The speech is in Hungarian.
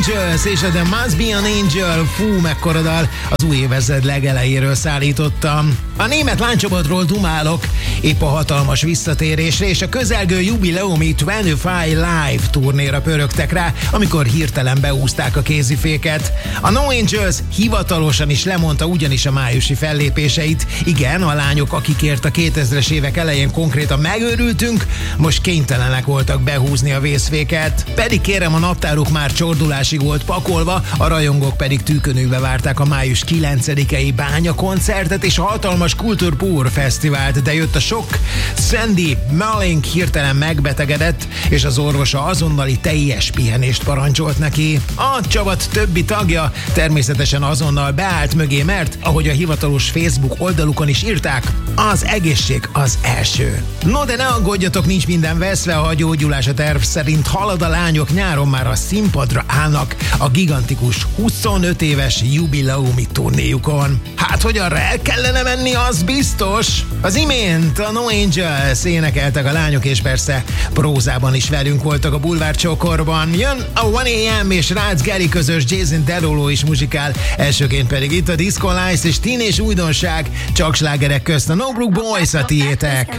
Angels és a The Must Be an Angel, fú, mekkora dal, az új évezred legelejéről szállítottam. A német lánycsoportról dumálok, épp a hatalmas visszatérésre és a közelgő jubileumi 25 Live turnéra pörögtek rá, amikor hirtelen beúzták a kéziféket. A No Angels hivatalosan is lemondta ugyanis a májusi fellépéseit. Igen, a lányok, akikért a 2000-es évek elején konkrétan megőrültünk, most kénytelenek voltak behúzni a vészféket. Pedig kérem, a naptáruk már csordulásig volt pakolva, a rajongók pedig tűkönőbe várták a május 9-i Bánya koncertet és a hatalmas Kultur Pur fesztivált, de jött a sok. Sandy Malink hirtelen megbetegedett, és az orvosa azonnali teljes pihenést parancsolt neki. A csapat többi tagja természetesen azonnal beállt mögé, mert, ahogy a hivatalos Facebook oldalukon is írták, az egészség az első. No, de ne aggódjatok, nincs minden veszve, a gyógyulás a terv szerint halad, a lányok nyáron már a színpadra állnak a gigantikus 25 éves jubileumi turnéjukon. Hát, hogy arra el kellene menni, az biztos. Az imént a No Angels énekeltek a lányok, és persze prózában is velünk voltak a Bulvár Csokorban. Jön a 1AM és Rácz Geri közös Jason Derulo is muzsikál, elsőként pedig itt a Disco Lights és teenage újdonság, csak slágerek közt a No Brook Boys a tiétek.